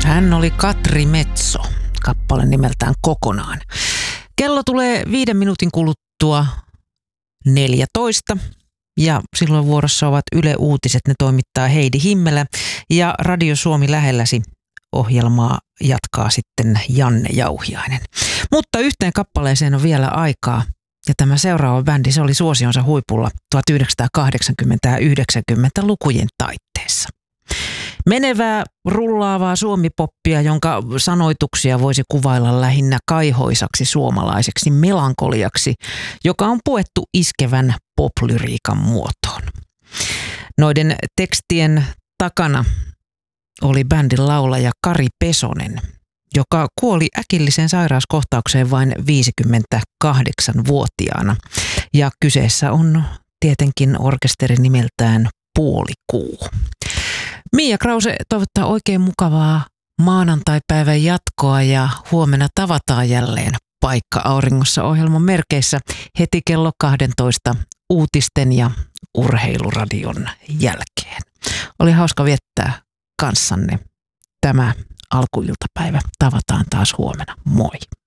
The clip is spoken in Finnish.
Hän oli Katri Metso, kappale nimeltään Kokonaan. Kello tulee 5 minuutin kuluttua 14 ja silloin vuorossa ovat Yle Uutiset. Ne toimittaa Heidi Himmelä ja Radio Suomi lähelläsi ohjelmaa jatkaa sitten Janne Jauhiainen. Mutta yhteen kappaleeseen on vielä aikaa. Ja tämä seuraava bändi, se oli suosionsa huipulla 1980- ja 90-lukujen taitteessa. Menevää, rullaavaa suomipoppia, jonka sanoituksia voisi kuvailla lähinnä kaihoisaksi suomalaiseksi melankoliaksi, joka on puettu iskevän poplyriikan muotoon. Noiden tekstien takana oli bändin laulaja Kari Pesonen, joka kuoli äkilliseen sairauskohtaukseen vain 58-vuotiaana. Ja kyseessä on tietenkin orkesteri nimeltään Puolikuu. Mia Krause toivottaa oikein mukavaa maanantaipäivän jatkoa ja huomenna tavataan jälleen Paikka auringossa -ohjelman merkeissä heti kello 12 uutisten ja urheiluradion jälkeen. Oli hauska viettää kanssanne tämä alkuiltapäivä. Tavataan taas huomenna. Moi!